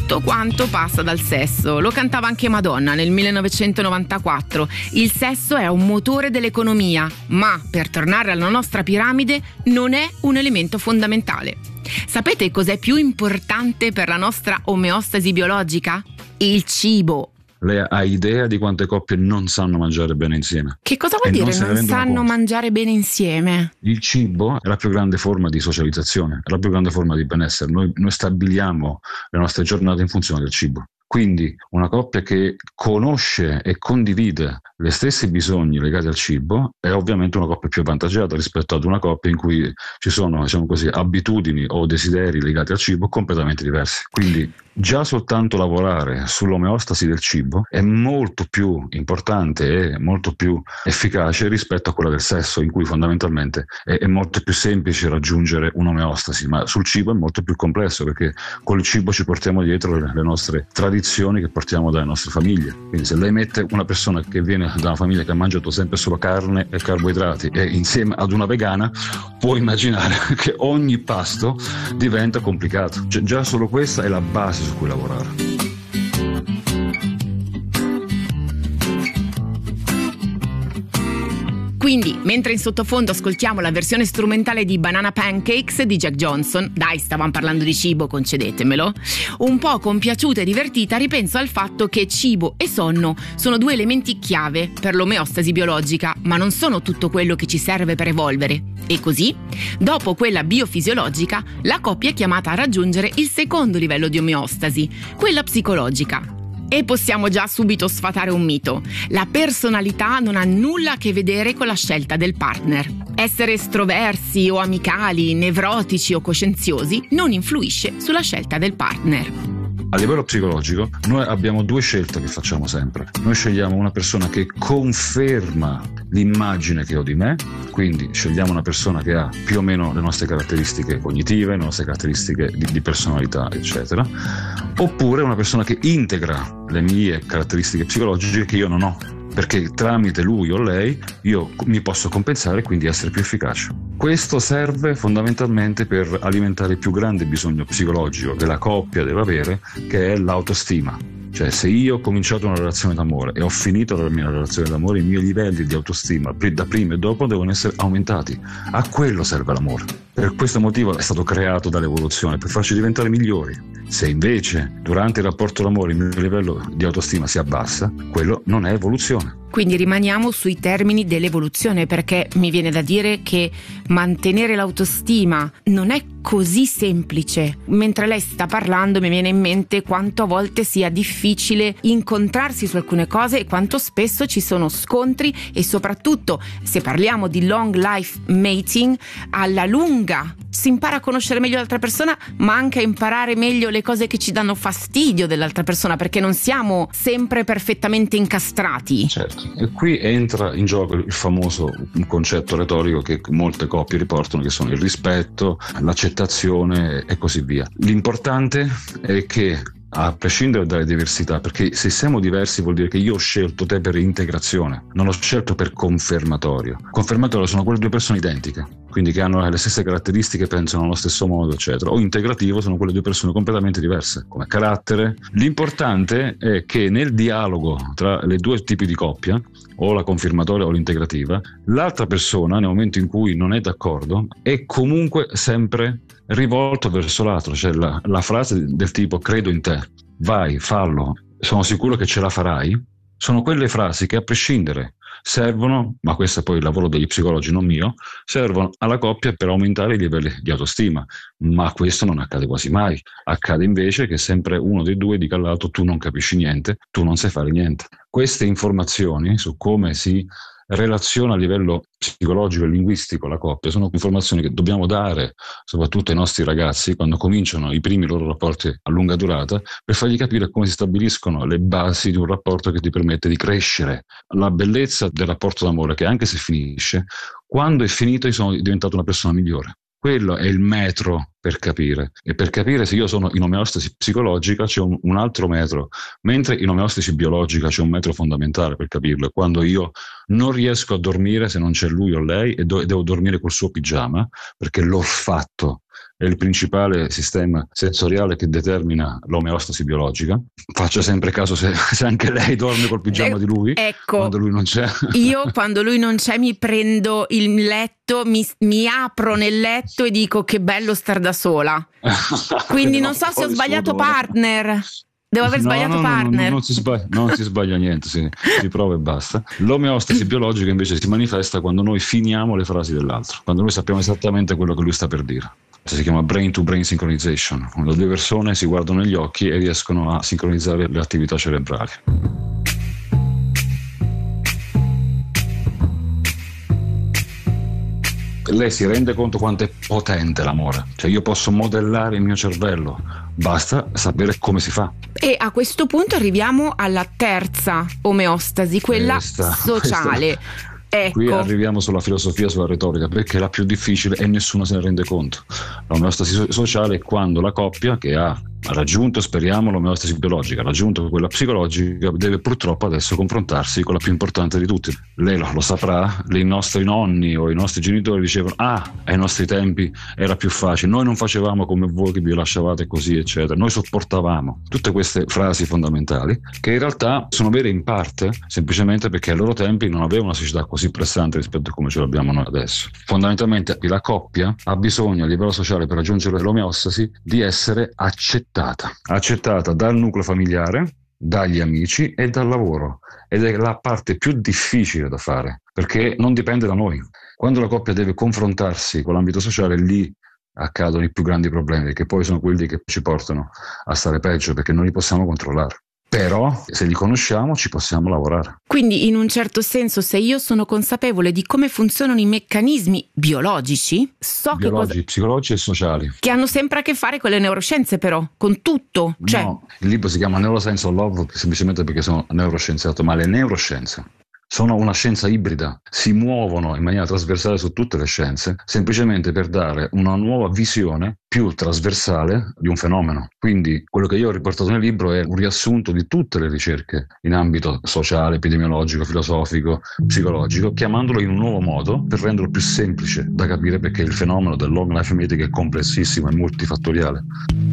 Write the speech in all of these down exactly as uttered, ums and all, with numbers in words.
tutto quanto passa dal sesso. Lo cantava anche Madonna nel millenovecentonovantaquattro. Il sesso è un motore dell'economia, ma per tornare alla nostra piramide non è un elemento fondamentale. Sapete cos'è più importante per la nostra omeostasi biologica? Il cibo. Lei ha idea di quante coppie non sanno mangiare bene insieme? Che cosa vuol e dire non, non sanno conto. mangiare bene insieme? Il cibo è la più grande forma di socializzazione, è la più grande forma di benessere. Noi, noi stabiliamo le nostre giornate in funzione del cibo. Quindi una coppia che conosce e condivide gli stessi bisogni legati al cibo è ovviamente una coppia più avvantaggiata rispetto ad una coppia in cui ci sono, diciamo così, abitudini o desideri legati al cibo completamente diversi. Quindi già soltanto lavorare sull'omeostasi del cibo è molto più importante e molto più efficace rispetto a quella del sesso, in cui fondamentalmente è, è molto più semplice raggiungere un'omeostasi, ma sul cibo è molto più complesso, perché col cibo ci portiamo dietro le, le nostre tradizioni che portiamo dalle nostre famiglie. Quindi se lei mette una persona che viene da una famiglia che ha mangiato sempre solo carne e carboidrati e insieme ad una vegana, può immaginare che ogni pasto diventa complicato. Cioè, già solo questa è la base su cui lavorare. Quindi, mentre in sottofondo ascoltiamo la versione strumentale di Banana Pancakes di Jack Johnson, dai, stavamo parlando di cibo, concedetemelo, un po' compiaciuta e divertita ripenso al fatto che cibo e sonno sono due elementi chiave per l'omeostasi biologica, ma non sono tutto quello che ci serve per evolvere. E così, dopo quella biofisiologica, la coppia è chiamata a raggiungere il secondo livello di omeostasi, quella psicologica. E possiamo già subito sfatare un mito. La personalità non ha nulla a che vedere con la scelta del partner. Essere estroversi o amicali, nevrotici o coscienziosi non influisce sulla scelta del partner. A livello psicologico noi abbiamo due scelte che facciamo sempre. Noi scegliamo una persona che conferma l'immagine che ho di me, quindi scegliamo una persona che ha più o meno le nostre caratteristiche cognitive, le nostre caratteristiche di, di personalità, eccetera, oppure una persona che integra le mie caratteristiche psicologiche che io non ho, perché tramite lui o lei io mi posso compensare e quindi essere più efficace. Questo serve fondamentalmente per alimentare il più grande bisogno psicologico che la coppia deve avere, che è l'autostima. Cioè, se io ho cominciato una relazione d'amore e ho finito la mia relazione d'amore, i miei livelli di autostima da prima e dopo devono essere aumentati. A quello serve l'amore. Per questo motivo è stato creato dall'evoluzione, per farci diventare migliori. Se invece durante il rapporto d'amore il mio livello di autostima si abbassa, quello non è evoluzione. Quindi rimaniamo sui termini dell'evoluzione, perché mi viene da dire che mantenere l'autostima non è così semplice. Mentre lei sta parlando mi viene in mente quanto a volte sia difficile incontrarsi su alcune cose e quanto spesso ci sono scontri, e soprattutto se parliamo di long life mating, alla lunga si impara a conoscere meglio l'altra persona, ma anche a imparare meglio le cose che ci danno fastidio dell'altra persona, perché non siamo sempre perfettamente incastrati. Certo. E qui entra in gioco il famoso concetto retorico che molte coppie riportano, che sono il rispetto, l'accettazione e così via. L'importante è che, a prescindere dalle diversità, perché se siamo diversi vuol dire che io ho scelto te per integrazione, non ho scelto per confermatorio. Confermatorio sono quelle due persone identiche, quindi che hanno le stesse caratteristiche, pensano allo stesso modo, eccetera. O integrativo sono quelle due persone completamente diverse come carattere. L'importante è che nel dialogo tra le due tipi di coppia, o la confermatoria o l'integrativa, l'altra persona, nel momento in cui non è d'accordo, è comunque sempre rivolto verso l'altro. Cioè la, la frase del tipo credo in te, vai, fallo, sono sicuro che ce la farai, sono quelle frasi che a prescindere servono, ma questo è poi il lavoro degli psicologi, non mio, servono alla coppia per aumentare i livelli di autostima, ma questo non accade quasi mai. Accade invece che sempre uno dei due dica all'altro tu non capisci niente, tu non sai fare niente. Queste informazioni su come si relaziona a livello psicologico e linguistico la coppia sono informazioni che dobbiamo dare soprattutto ai nostri ragazzi quando cominciano i primi loro rapporti a lunga durata, per fargli capire come si stabiliscono le basi di un rapporto che ti permette di crescere. La bellezza del rapporto d'amore, che anche se finisce, quando è finito io sono diventato una persona migliore. Quello è il metro per capire, e per capire se io sono in omeostasi psicologica c'è un, un altro metro, mentre in omeostasi biologica c'è un metro fondamentale per capirlo. Quando io non riesco a dormire se non c'è lui o lei e do, devo dormire col suo pigiama, perché l'ho fatto è il principale sistema sensoriale che determina l'omeostasi biologica. Faccia sempre caso se, se anche lei dorme col pigiama eh, di lui, ecco, quando lui non c'è. Io quando lui non c'è mi prendo il letto, mi, mi apro nel letto e dico che bello star da sola. Quindi non so se ho sbagliato partner. Devo aver no, sbagliato no, no, partner. No, no, non, si sbaglia, non si sbaglia niente, si, si prova e basta. L'omeostasi biologica invece si manifesta quando noi finiamo le frasi dell'altro, quando noi sappiamo esattamente quello che lui sta per dire. Si chiama brain to brain synchronization, quando due persone si guardano negli occhi e riescono a sincronizzare le attività cerebrali. Lei si rende conto quanto è potente l'amore, cioè io posso modellare il mio cervello, basta sapere come si fa. E a questo punto arriviamo alla terza omeostasi, quella questa, sociale. Questa. Ecco. Qui arriviamo sulla filosofia, sulla retorica, perché è la più difficile e nessuno se ne rende conto. L'omeostasi sociale è quando la coppia che ha raggiunto, speriamo, l'omeostasi biologica, ha raggiunto quella psicologica, deve purtroppo adesso confrontarsi con la più importante di tutte. Lei lo, lo saprà, i nostri nonni o i nostri genitori dicevano ah, ai nostri tempi era più facile, noi non facevamo come voi che vi lasciavate così eccetera, noi sopportavamo. Tutte queste frasi fondamentali che in realtà sono vere in parte semplicemente perché ai loro tempi non aveva una società così pressante rispetto a come ce l'abbiamo noi adesso. Fondamentalmente la coppia ha bisogno a livello sociale, per raggiungere l'omeostasi, di essere accettata accettata dal nucleo familiare, dagli amici e dal lavoro, ed è la parte più difficile da fare perché non dipende da noi. Quando la coppia deve confrontarsi con l'ambito sociale, lì accadono i più grandi problemi, che poi sono quelli che ci portano a stare peggio perché non li possiamo controllare. Però se li conosciamo ci possiamo lavorare. Quindi in un certo senso, se io sono consapevole di come funzionano i meccanismi biologici, so biologici, che cosa... psicologici e sociali, che hanno sempre a che fare con le neuroscienze, però con tutto, cioè... No, il libro si chiama Neuroscience of Love semplicemente perché sono neuroscienziato, ma le neuroscienze sono una scienza ibrida, si muovono in maniera trasversale su tutte le scienze, semplicemente per dare una nuova visione più trasversale di un fenomeno. Quindi quello che io ho riportato nel libro è un riassunto di tutte le ricerche in ambito sociale, epidemiologico, filosofico, psicologico, chiamandolo in un nuovo modo per renderlo più semplice da capire, perché il fenomeno del long life meeting è complessissimo e multifattoriale.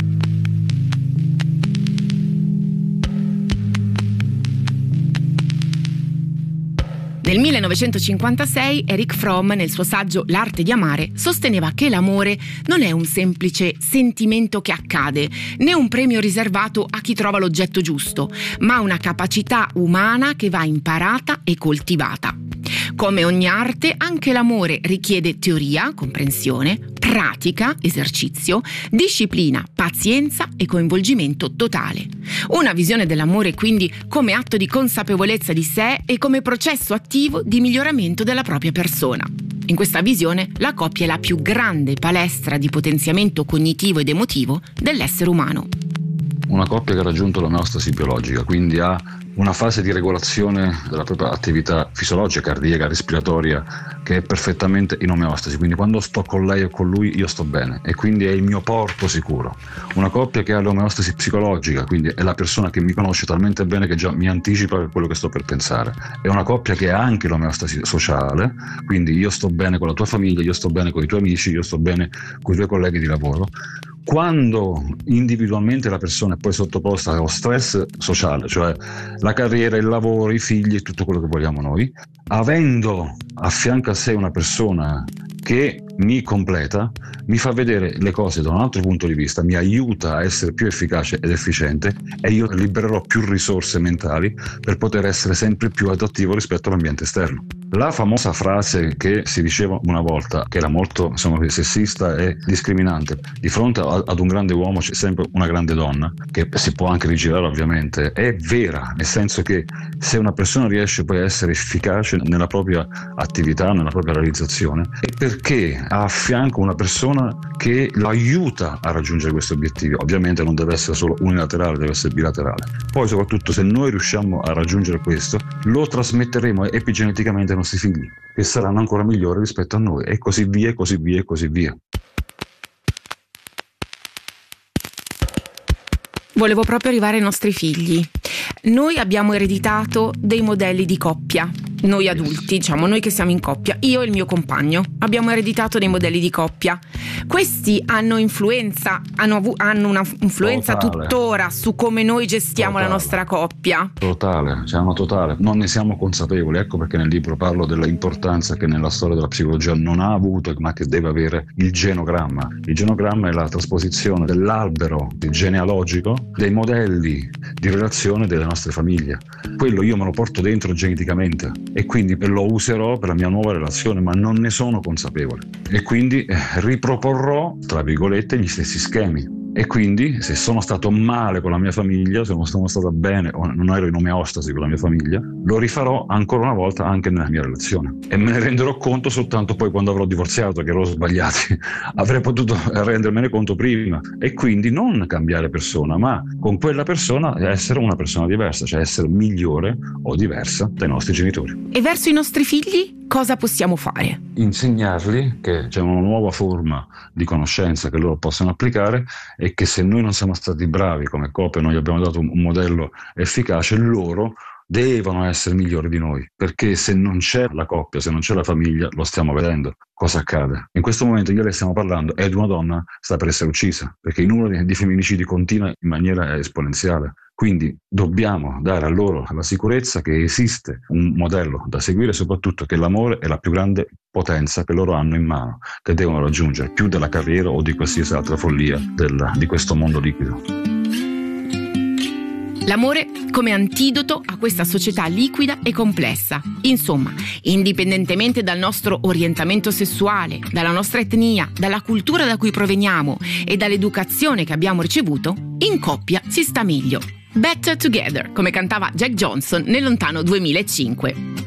Nel millenovecentocinquantasei Erich Fromm, nel suo saggio L'arte di amare, sosteneva che l'amore non è un semplice sentimento che accade, né un premio riservato a chi trova l'oggetto giusto, ma una capacità umana che va imparata e coltivata. Come ogni arte, anche l'amore richiede teoria, comprensione, pratica, esercizio, disciplina, pazienza e coinvolgimento totale. Una visione dell'amore quindi come atto di consapevolezza di sé e come processo attivo di miglioramento della propria persona. In questa visione, la coppia è la più grande palestra di potenziamento cognitivo ed emotivo dell'essere umano. Una coppia che ha raggiunto l'omeostasi biologica, quindi ha una fase di regolazione della propria attività fisiologica, cardiaca, respiratoria, che è perfettamente in omeostasi. Quindi quando sto con lei o con lui io sto bene e quindi è il mio porto sicuro. Una coppia che ha l'omeostasi psicologica, quindi è la persona che mi conosce talmente bene che già mi anticipa quello che sto per pensare. È una coppia che ha anche l'omeostasi sociale, quindi io sto bene con la tua famiglia, io sto bene con i tuoi amici, io sto bene con i tuoi colleghi di lavoro. Quando individualmente la persona è poi sottoposta allo stress sociale, cioè la carriera, il lavoro, i figli e tutto quello che vogliamo noi, avendo a fianco a sé una persona che mi completa, mi fa vedere le cose da un altro punto di vista, mi aiuta a essere più efficace ed efficiente e io libererò più risorse mentali per poter essere sempre più adattivo rispetto all'ambiente esterno. La famosa frase che si diceva una volta, che era molto insomma, sessista e discriminante, di fronte a, ad un grande uomo c'è sempre una grande donna, che si può anche rigirare ovviamente, è vera, nel senso che se una persona riesce poi a essere efficace nella propria attività, nella propria realizzazione, è perché ha a fianco una persona che lo aiuta a raggiungere questi obiettivi. Ovviamente non deve essere solo unilaterale, deve essere bilaterale. Poi soprattutto se noi riusciamo a raggiungere questo, lo trasmetteremo epigeneticamente ai nostri figli, che saranno ancora migliori rispetto a noi, e così via, e così via, e così via. Volevo proprio arrivare ai nostri figli. Noi abbiamo ereditato dei modelli di coppia, noi adulti, diciamo noi che siamo in coppia, io e il mio compagno, abbiamo ereditato dei modelli di coppia. Questi hanno influenza, hanno, avu- hanno una influenza Totale. tuttora su come noi gestiamo Totale. la nostra coppia? Totale, cioè una totale. Non ne siamo consapevoli, ecco perché nel libro parlo dell'importanza che nella storia della psicologia non ha avuto, ma che deve avere il genogramma. Il genogramma è la trasposizione dell'albero genealogico dei modelli di relazione delle nostre famiglie. Quello io me lo porto dentro geneticamente e quindi lo userò per la mia nuova relazione, ma non ne sono consapevole. E quindi eh, riproporrò, tra virgolette, gli stessi schemi. E quindi se sono stato male con la mia famiglia, se non sono stato bene o non ero in omeostasi con la mia famiglia, lo rifarò ancora una volta anche nella mia relazione. E me ne renderò conto soltanto poi quando avrò divorziato, che ero sbagliati. Avrei potuto rendermene conto prima. E quindi non cambiare persona, ma con quella persona essere una persona diversa, cioè essere migliore o diversa dai nostri genitori. E verso i nostri figli cosa possiamo fare? Insegnargli che c'è una nuova forma di conoscenza che loro possono applicare e che se noi non siamo stati bravi come coppia, non gli abbiamo dato un modello efficace, loro devono essere migliori di noi, perché se non c'è la coppia, se non c'è la famiglia, lo stiamo vedendo. Cosa accade? In questo momento io le stiamo parlando ed una donna sta per essere uccisa, perché il numero di femminicidi continua in maniera esponenziale. Quindi dobbiamo dare a loro la sicurezza che esiste un modello da seguire, soprattutto che l'amore è la più grande potenza che loro hanno in mano, che devono raggiungere più della carriera o di qualsiasi altra follia del, di questo mondo liquido. L'amore come antidoto a questa società liquida e complessa. Insomma, indipendentemente dal nostro orientamento sessuale, dalla nostra etnia, dalla cultura da cui proveniamo e dall'educazione che abbiamo ricevuto, in coppia si sta meglio. Better Together, come cantava Jack Johnson nel lontano duemilacinque.